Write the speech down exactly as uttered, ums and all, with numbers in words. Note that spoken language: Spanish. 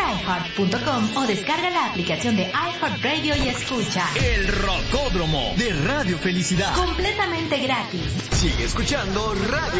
i heart punto com o descarga la aplicación de iHeartRadio y escucha El Rocódromo de Radio Felicidad. Completamente gratis. Sigue escuchando Radio